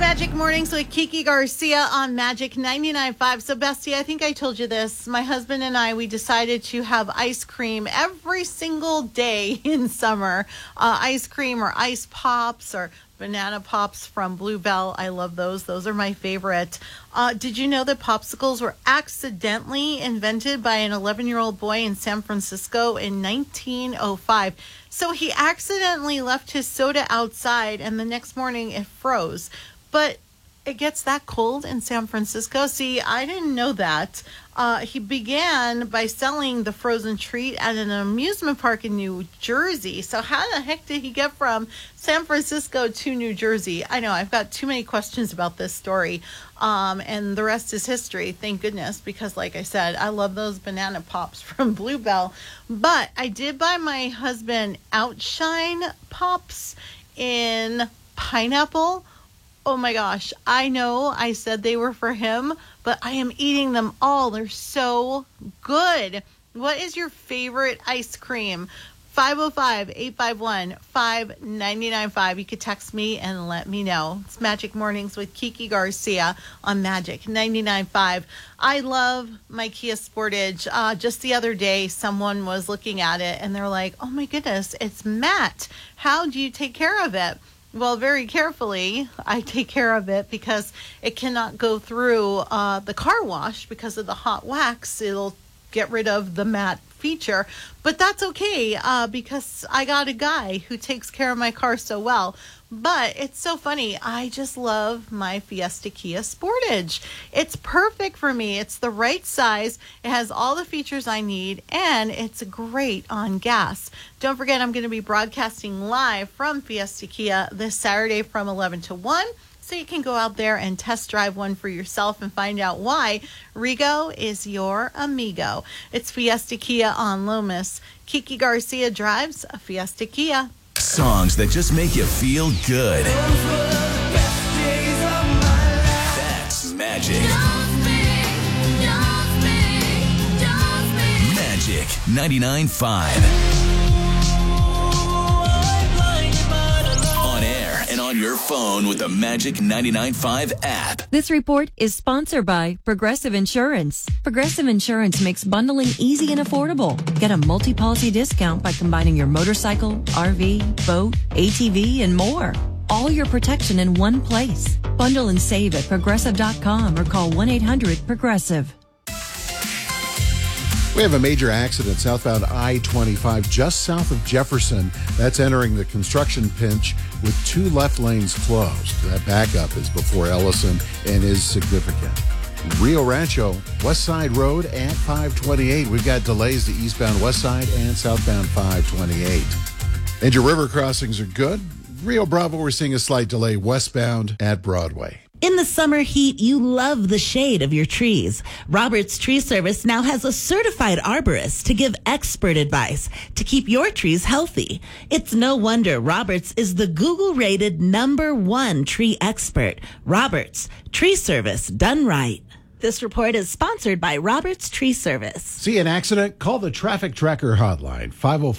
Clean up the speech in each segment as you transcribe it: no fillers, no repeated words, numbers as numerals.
Magic Mornings with Kiki Garcia on Magic 99.5. So, Bestie, I think I told you this. My husband and I, we decided to have ice cream every single day in summer. Ice cream or ice pops or banana pops from Bluebell. I love those. Those are my favorite. Did you know that popsicles were accidentally invented by an 11-year-old boy in San Francisco in 1905? So he accidentally left his soda outside and the next morning it froze. But it gets that cold in San Francisco. See, I didn't know that. He began by selling the frozen treat at an amusement park in New Jersey. So how the heck did he get from San Francisco to New Jersey? I know, I've got too many questions about this story. And the rest is history, thank goodness, because like I said, I love those banana pops from Bluebell. But I did buy my husband Outshine Pops in pineapple. Oh my gosh, I know I said they were for him, but I am eating them all. They're so good. What is your favorite ice cream? 505-851-5995. You could text me and let me know. It's Magic Mornings with Kiki Garcia on Magic 99.5. I love my Kia Sportage. Just the other day, someone was looking at it and they're like, oh my goodness, it's matte. How do you take care of it? Well, very carefully, I take care of it because it cannot go through the car wash because of the hot wax. It'll get rid of the matte feature, but that's okay because I got a guy who takes care of my car so well. But it's so funny. I just love my Fiesta Kia Sportage. It's perfect for me. It's the right size. It has all the features I need, and it's great on gas. Don't forget, I'm going to be broadcasting live from Fiesta Kia this Saturday from 11 to 1. So you can go out there and test drive one for yourself and find out why Rigo is your amigo. It's Fiesta Kia on Lomas. Kiki Garcia drives a Fiesta Kia. Songs that just make you feel good. That's Magic. Magic 99.5. On air and on your phone with the Magic 99.5 app. This report is sponsored by Progressive Insurance. Progressive Insurance makes bundling easy and affordable. Get a multi-policy discount by combining your motorcycle, RV, boat, ATV, and more. All your protection in one place. Bundle and save at Progressive.com or call 1-800-PROGRESSIVE. We have a major accident southbound I-25 just south of Jefferson. That's entering the construction pinch with two left lanes closed. That backup is before Ellison and is significant. Rio Rancho, West Side Road at 528. We've got delays to eastbound West Side and southbound 528. And your river crossings are good. Rio Bravo, we're seeing a slight delay westbound at Broadway. In the summer heat, you love the shade of your trees. Roberts Tree Service now has a certified arborist to give expert advice to keep your trees healthy. It's no wonder Roberts is the Google-rated #1 tree expert. Roberts Tree Service, done right. This report is sponsored by Roberts Tree Service. See an accident? Call the Traffic Tracker hotline,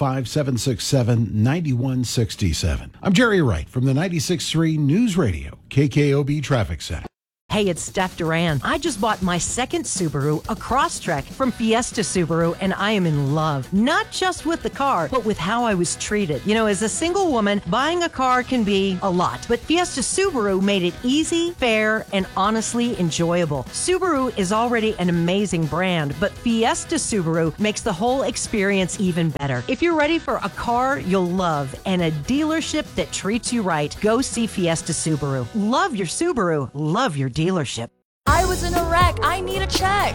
505-767-9167. I'm Jerry Wright from the 96.3 News Radio, KKOB Traffic Center. Hey, it's Steph Duran. I just bought my second Subaru, a Crosstrek from Fiesta Subaru, and I am in love. Not just with the car, but with how I was treated. You know, as a single woman, buying a car can be a lot, but Fiesta Subaru made it easy, fair, and honestly enjoyable. Subaru is already an amazing brand, but Fiesta Subaru makes the whole experience even better. If you're ready for a car you'll love and a dealership that treats you right, go see Fiesta Subaru. Love your Subaru. Love your dealership. I was in a wreck. I need a check.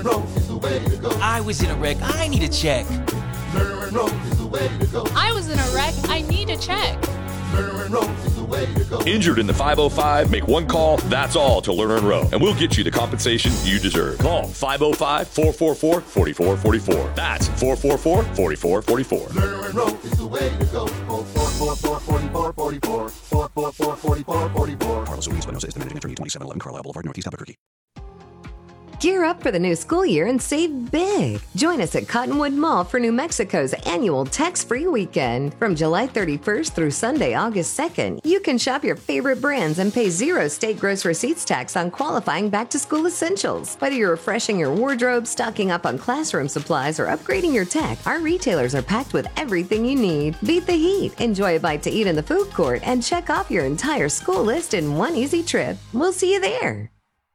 I was in a wreck. I need a check. I was in a wreck. I need a check. Injured in the 505? Make one call, that's all, to Lerner and Rowe, and we'll get you the compensation you deserve. Call 505-444-4444. That's 444-4444. Lerner and Rowe is the way to go. 444-4444. 444-4444. Carlos Ruiz Espinosa is the managing attorney, 2711 Carlisle Boulevard, Northeast Albuquerque. Gear up for the new school year and save big. Join us at Cottonwood Mall for New Mexico's annual tax-free weekend. From July 31st through Sunday, August 2nd, you can shop your favorite brands and pay 0 state gross receipts tax on qualifying back-to-school essentials. Whether you're refreshing your wardrobe, stocking up on classroom supplies, or upgrading your tech, our retailers are packed with everything you need. Beat the heat, enjoy a bite to eat in the food court, and check off your entire school list in one easy trip. We'll see you there.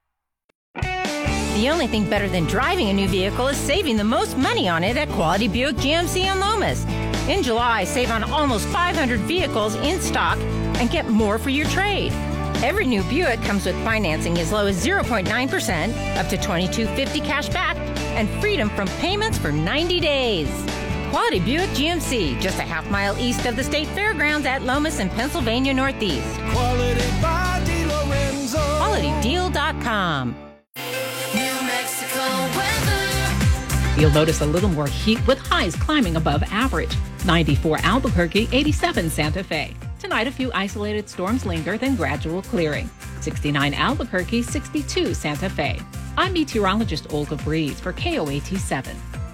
The only thing better than driving a new vehicle is saving the most money on it at Quality Buick GMC in Lomas. In July, save on almost 500 vehicles in stock and get more for your trade. Every new Buick comes with financing as low as 0.9%, up to $2,250 cash back, and freedom from payments for 90 days. Quality Buick GMC, just a half mile east of the State Fairgrounds at Lomas in Pennsylvania Northeast. Quality by DeLorenzo. QualityDeal.com. You'll notice a little more heat with highs climbing above average. 94 Albuquerque, 87 Santa Fe. Tonight, a few isolated storms linger, then gradual clearing. 69 Albuquerque, 62 Santa Fe. I'm meteorologist Olga Breeze for KOAT 7.